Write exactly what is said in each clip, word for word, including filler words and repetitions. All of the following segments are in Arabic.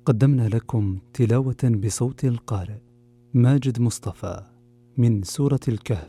قدمنا لكم تلاوة بصوت القارئ ماجد مصطفى من سورة الكهف.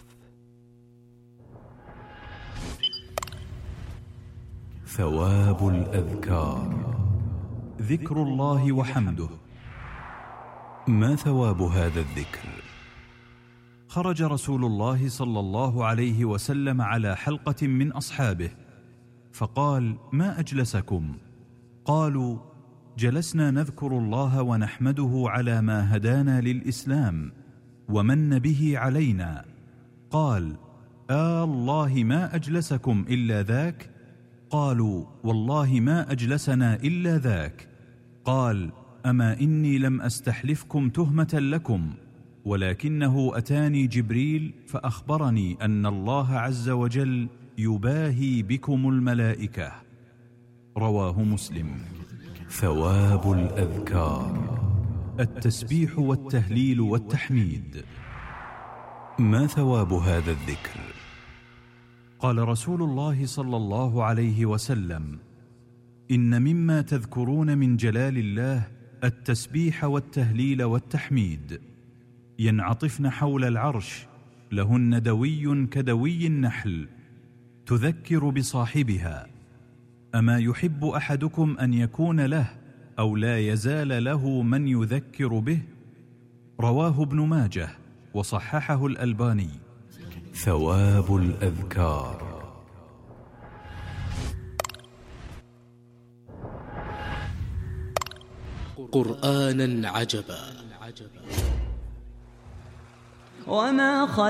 ثواب الأذكار. ذكر الله وحمده. ما ثواب هذا الذكر؟ خرج رسول الله صلى الله عليه وسلم على حلقة من أصحابه فقال: ما أجلسكم؟ قالوا: جلسنا نذكر الله ونحمده على ما هدانا للإسلام ومن به علينا. قال: آه الله ما أجلسكم إلا ذاك؟ قالوا: والله ما أجلسنا إلا ذاك. قال: أما إني لم أستحلفكم تهمة لكم، ولكنه أتاني جبريل فأخبرني أن الله عز وجل يباهي بكم الملائكة. رواه مسلم. ثواب الأذكار. التسبيح والتهليل والتحميد. ما ثواب هذا الذكر؟ قال رسول الله صلى الله عليه وسلم: إن مما تذكرون من جلال الله التسبيح والتهليل والتحميد، ينعطفن حول العرش، لهن دوي كدوي النحل، تذكر بصاحبها. أما يحب أحدكم أن يكون له أو لا يزال له من يذكر به؟ رواه ابن ماجه وصححه الألباني. ثواب الأذكار. قرآنا عجبا. وما